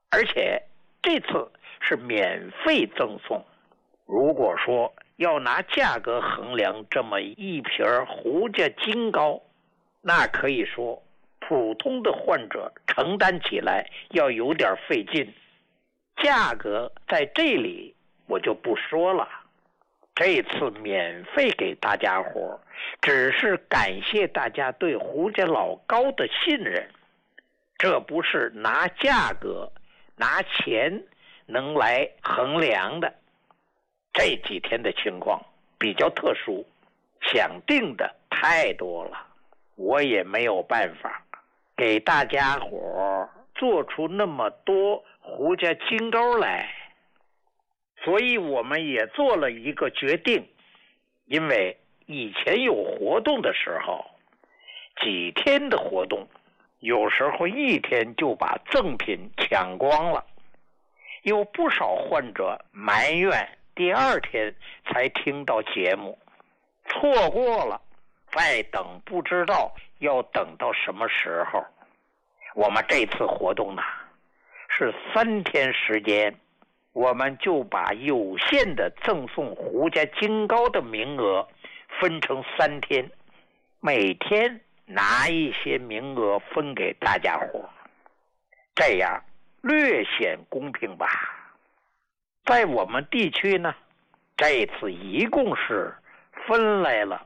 而且这次是免费赠送。如果说要拿价格衡量这么一瓶胡家金膏，那可以说普通的患者承担起来要有点费劲。价格在这里我就不说了，这次免费给大家伙，只是感谢大家对胡家老高的信任，这不是拿价格拿钱能来衡量的。这几天的情况比较特殊，想定的太多了，我也没有办法给大家伙做出那么多胡家金膏来，所以我们也做了一个决定。因为以前有活动的时候，几天的活动有时候一天就把赠品抢光了，有不少患者埋怨第二天才听到节目，错过了再等不知道要等到什么时候。我们这次活动呢是3天时间，我们就把有限的赠送胡家金膏的名额分成3天，每天拿一些名额分给大家伙，这样略显公平吧。在我们地区呢，这次一共是分来了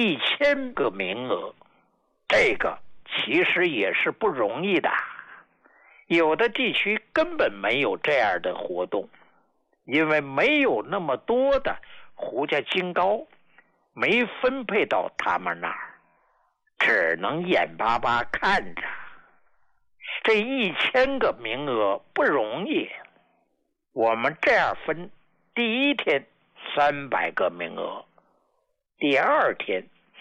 1000个名额，这个其实也是不容易的。有的地区根本没有这样的活动，因为没有那么多的胡家金膏，没分配到他们那儿，只能眼巴巴看着。这1000个名额不容易，我们这样分，第一天300个名额，第二天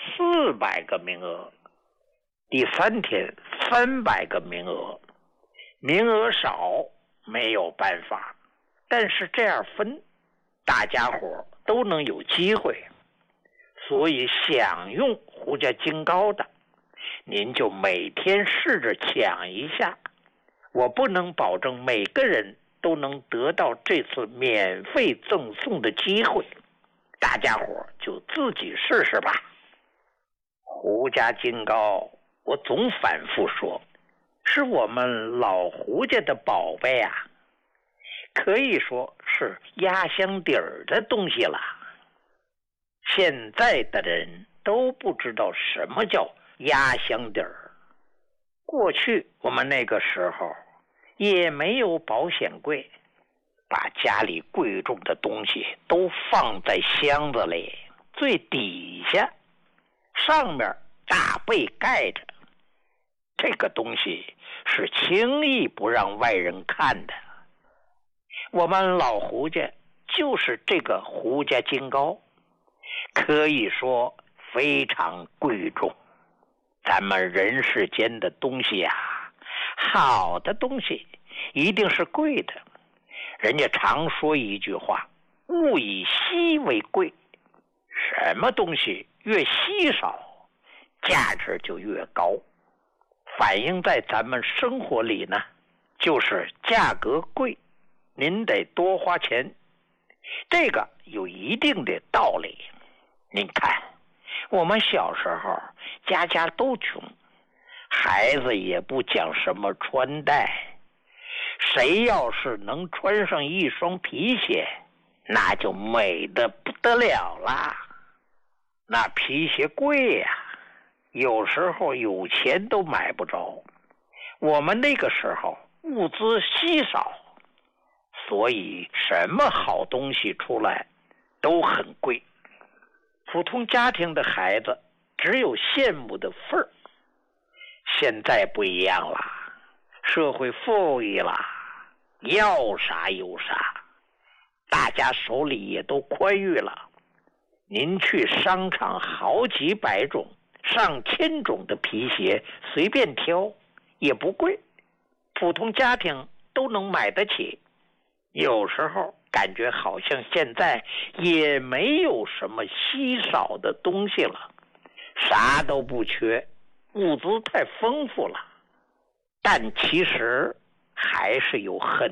400个名额，第3天300个名额。名额少没有办法，但是这样分，大家伙都能有机会。所以想用胡家金膏的，您就每天试着抢一下。我不能保证每个人都能得到这次免费赠送的机会，大家伙就自己试试吧。胡家金膏，我总反复说，是我们老胡家的宝贝啊，可以说是压箱底儿的东西了。现在的人都不知道什么叫压箱底儿。过去我们那个时候也没有保险柜，把家里贵重的东西都放在箱子里最底下，上面大被盖着。这个东西是轻易不让外人看的。我们老胡家就是这个胡家金膏，可以说非常贵重。咱们人世间的东西啊，好的东西一定是贵的。人家常说一句话，物以稀为贵，什么东西越稀少，价值就越高。反映在咱们生活里呢，就是价格贵，您得多花钱，这个有一定的道理。您看，我们小时候家家都穷，孩子也不讲什么穿戴，谁要是能穿上一双皮鞋，那就美得不得了啦。那皮鞋贵呀，有时候有钱都买不着。我们那个时候物资稀少，所以什么好东西出来都很贵。普通家庭的孩子只有羡慕的份儿。现在不一样了，社会富裕了，要啥有啥，大家手里也都宽裕了。您去商场好几百种上千种的皮鞋随便挑，也不贵，普通家庭都能买得起。有时候感觉好像现在也没有什么稀少的东西了，啥都不缺，物资太丰富了。但其实还是有很